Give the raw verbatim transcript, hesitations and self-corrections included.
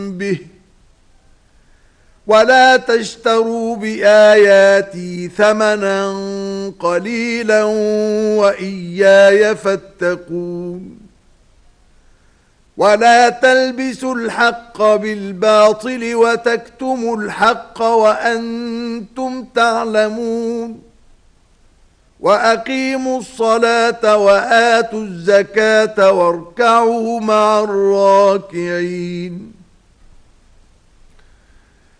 به ولا تشتروا بآياتي ثمنا قليلا وإياي فاتقون ولا تلبسوا الحق بالباطل وتكتموا الحق وأنتم تعلمون وأقيموا الصلاة وآتوا الزكاة واركعوا مع الراكعين